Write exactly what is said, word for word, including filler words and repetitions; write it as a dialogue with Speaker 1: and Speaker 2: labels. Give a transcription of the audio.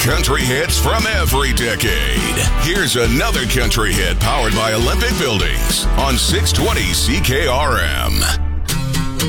Speaker 1: Country hits from every decade. Here's another country hit powered by Olympic Buildings on six twenty C K R M.